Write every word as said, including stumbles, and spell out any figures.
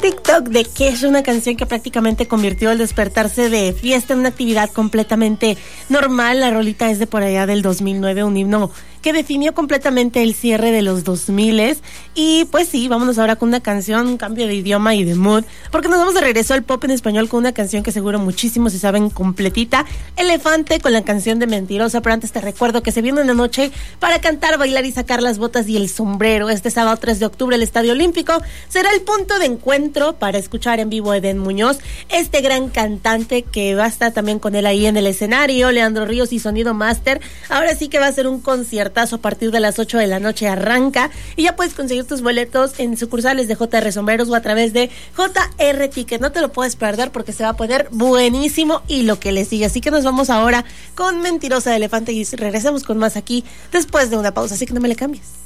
TikTok de Kesh, una canción que prácticamente convirtió el despertarse de fiesta en una actividad completamente normal. La rolita es de por allá del dos mil nueve, un himno que definió completamente el cierre de los dos mil. Y pues sí, vámonos ahora con una canción, un cambio de idioma y de mood, porque nos vamos de regreso al pop en español con una canción que seguro muchísimos se saben completita, Elefante, con la canción de Mentirosa. Pero antes te recuerdo que se viene una noche para cantar, bailar y sacar las botas y el sombrero. Este sábado tres de octubre el Estadio Olímpico será el punto de encuentro para escuchar en vivo a Eden Muñoz, este gran cantante que va a estar también con él ahí en el escenario, Leandro Ríos y Sonido Master. Ahora sí que va a ser un conciertazo. A partir de las ocho de la noche arranca y ya puedes conseguir tus boletos en sucursales de J R Sombreros o a través de J R Ticket. No te lo puedes perder porque se va a poner buenísimo y lo que le sigue. Así que nos vamos ahora con Mentirosa de Elefante y regresamos con más aquí después de una pausa, así que no me le cambies.